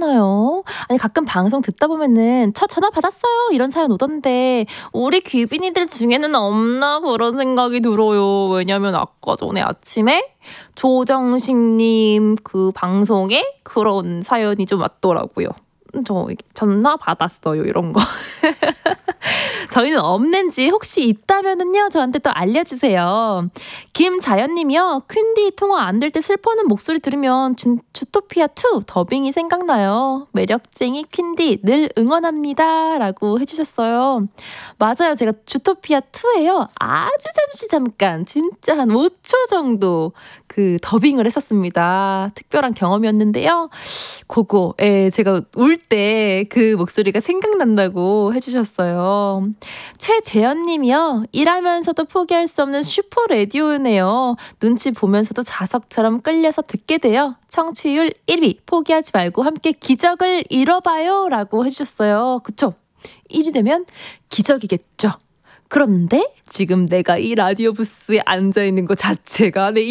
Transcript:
하시나요? 아니 가끔 방송 듣다 보면은 저 전화 받았어요 이런 사연 오던데 우리 귀빈이들 중에는 없나 그런 생각이 들어요. 왜냐면 아까 전에 아침에 조정식님 그 방송에 그런 사연이 좀 왔더라고요. 저 전화 받았어요 이런 거. 저희는 없는지 혹시 있다면은요 저한테 또 알려주세요. 김자연님이요. 퀸디 통화 안 될 때 슬퍼하는 목소리 들으면 주토피아2 더빙이 생각나요. 매력쟁이 퀸디 늘 응원합니다 라고 해주셨어요. 맞아요. 제가 주토피아2에요 아주 잠깐 진짜 한 5초 정도 그 더빙을 했었습니다. 특별한 경험이었는데요. 그거 제가 울 때 그 목소리가 생각난다고 해주셨어요. 최재현님이요. 일하면서도 포기할 수 없는 슈퍼 라디오네요. 눈치 보면서도 자석처럼 끌려서 듣게 돼요. 청취율 1위 포기하지 말고 함께 기적을 이뤄봐요 라고 해주셨어요. 그쵸? 1위 되면 기적이겠죠. 그런데 지금 내가 이 라디오 부스에 앉아있는 것 자체가 내